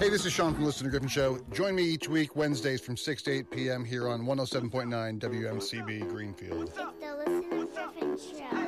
Hey, this is Sean from Listen to Griffin Show. Join me each week, Wednesdays from 6 to 8 p.m. here on 107.9 WMCB Greenfield. It's the Listen to Griffin Show.